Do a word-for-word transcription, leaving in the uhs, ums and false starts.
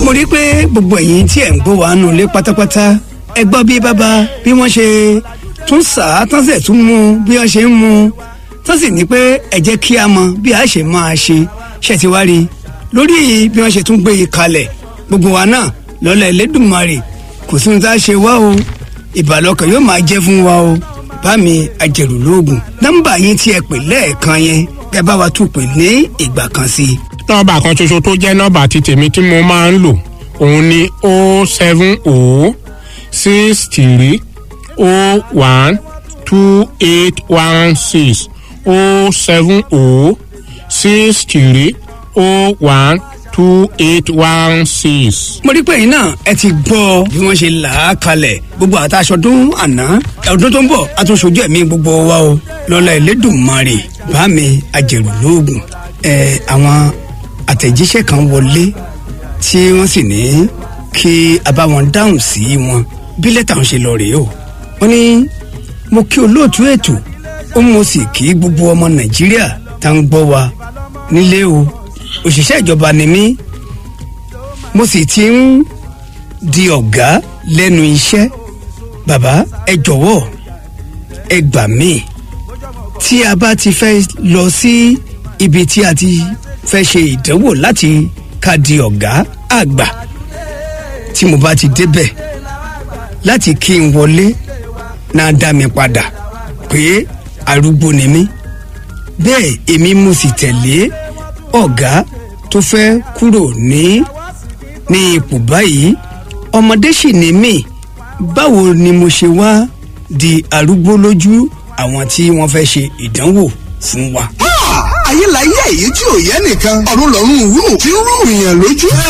mo rí pé gbogbo ẹ̀yin tí ẹ̀ ń gbọ́ wa nù lé pátápátá ẹ gbọ́ bí bàbá bí wọ́n ṣe tún sà á tán sẹ̀ tún mú bí wọ́n ṣe ń mú tán sì ní pé ẹ jẹ́ kí a mọ bí a ṣe máa ṣe ṣe ti wá rí lórí bí wọ́n ṣe tún gbé e kalẹ̀ gbogbo wa náà lọ́lá Ẹlẹ́dùmarè kò sí ohun tá a ṣe wá o ìbàlọ́kàn yóò máa jẹ́ fún wa o bá mi ajẹ̀rù lóògùn nọ́mbà yín tí ẹ pè lẹ́ẹ̀kan yẹn ẹ bá wa tún pè ní ìgbà kan sí i. nọ́mbà kan ṣoṣo tó jẹ́ nọ́mbà ti tèmi tí mo máa ń lò òun ni o seven o six three o one two eight one six o seven o six three o one two eight one six. mo rí pé yín náà ẹ ti gbọ́ bí wọ́n ṣe là á kalẹ̀ gbogbo àtàṣọdún àná ọdún tó ń bọ̀ àtúnṣojú ẹ̀mí gbogbo wa o lọ́lá Ẹlẹ́dùmarè bá mi ajẹ̀rù lóògùn ẹ̀ àwọn àtẹ̀jíṣẹ́ kan wọlé tí wọ́n sì ní kí a bá wọn dáhùn sí wọn bí lẹ́tà ń ṣe lọ rèé o wọ́n ní mo kí olóòtú ètò ó mo sì kí gbogbo ọmọ Nàìjíríà tá ń gbọ́ wa nílé o òṣìṣẹ́ ìjọba ni mí mo sì ti ń di ọ̀gá lẹ́nu iṣẹ́ bàbá ẹ jọ̀wọ́ ẹ gbà mí tí a bá ti fẹ́ lọ sí ibi tí a ti fẹ́ ṣe ìdánwò láti ká di ọ̀gá àgbà tí mo bá ti débẹ̀ láti kí n wọlé náà dá mi padà pé arúgbó ni mí bẹ́ẹ̀ èmi mo sì tẹ̀lé ọ̀gá tó fẹ́ kúrò ní ní ipò báyìí ọmọdé sì ni mí báwo ni mo ṣe wá di arúgbó lójú àwọn tí wọ́n fẹ́ ṣe ìdánwò fún wa. ayé láyé èyí tí ò yẹ nìkan ọ̀run lọ́run rú tí ń rú ìyàn lójú.